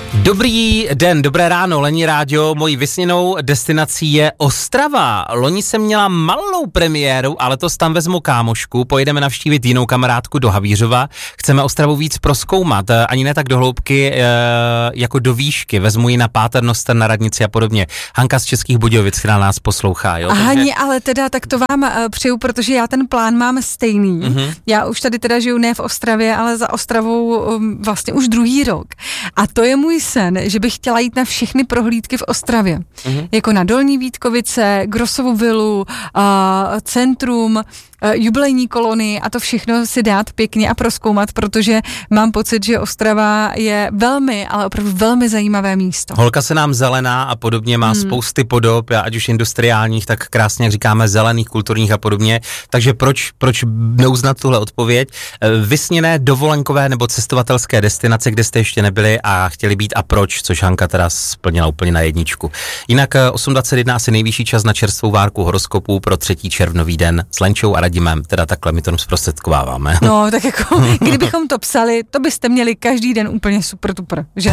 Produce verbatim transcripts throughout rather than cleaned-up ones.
Dobrý den, dobré ráno, Lení rádio. Mojí vysněnou destinací je Ostrava. Loni jsem měla malou premiéru, ale to tam vezmu kámošku. Pojedeme navštívit jinou kamarádku do Havířova. Chceme Ostravu víc prozkoumat, ani ne tak do hloubky, e, jako do výšky. Vezmu ji na Páternoster, na radnici a podobně. Hanka z Českých Budějovic, která nás poslouchá. Jo? Hani, Takže... ale teda tak to vám uh, přeju, protože já ten plán mám stejný. Mm-hmm. Já už tady teda žiju ne v Ostravě, ale za Ostravou um, vlastně už druhý rok. A to je můj sen, že bych chtěla jít na všechny prohlídky v Ostravě. Mm-hmm. Jako na Dolní Vítkovice, Grossovu vilu, uh, centrum, uh, jubilejní kolonii a to všechno si dát pěkně a prozkoumat, protože mám pocit, že Ostrava je velmi, ale opravdu velmi zajímavé místo. Holka se nám zelená a podobně, má hmm. spousty podob, ať už industriálních, tak krásně, jak říkáme, zelených, kulturních a podobně. Takže proč, proč neuznat tuhle odpověď? Vysněné dovolenkové nebo cestovatelské destinace, kde jste ještě nebyli a chtěli být a proč, což Hanka teda splnila úplně na jedničku. Jinak osm dvacet jedna asi nejvyšší čas na čerstvou várku horoskopů pro třetí červnový den s Lenčou a Radimem, teda takhle my to zprostředkováváme. No, tak jako, kdybychom to psali, to byste měli každý den úplně super tupr, že?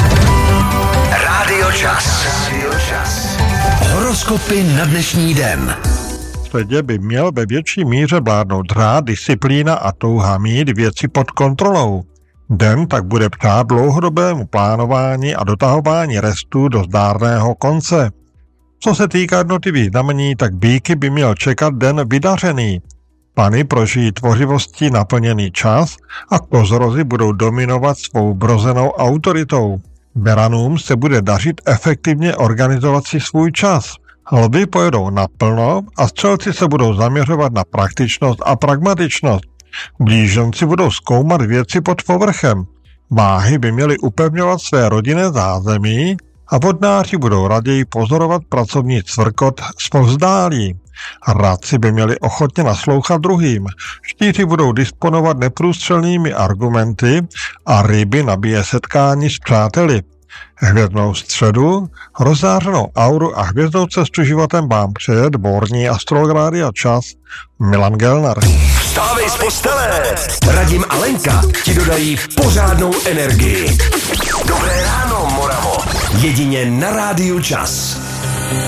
Rádio Čas. Rádio Čas. Horoskopy na dnešní den. V světě by měl ve větší míře vládnout řád, disciplína a touha mít věci pod kontrolou. Den tak bude přát dlouhodobému plánování a dotahování restů do zdárného konce. Co se týká jednotlivých znamení, tak býky by měl čekat den vydařený. Pany prožijí tvořivostí naplněný čas a kozorozy budou dominovat svou brozenou autoritou. Beranům se bude dařit efektivně organizovat si svůj čas. Lvy pojedou naplno a střelci se budou zaměřovat na praktičnost a pragmatičnost. Blíženci budou zkoumat věci pod povrchem. Váhy by měly upevňovat své rodinné zázemí a vodnáři budou raději pozorovat pracovní cvrkot zpovzdálí. Radci by měli ochotně naslouchat druhým. Štíři budou disponovat neprůstřelnými argumenty a ryby nabíje setkání s přáteli. Hvězdnou středu, rozzářenou auru a hvězdnou cestu životem vám přeje dvorní astrolog Rádia Čas Milan Gelnar. Vstávej z postele! Radim a Lenka ti dodají pořádnou energii. Dobré ráno, Moravo! Jedině na Rádiu Čas.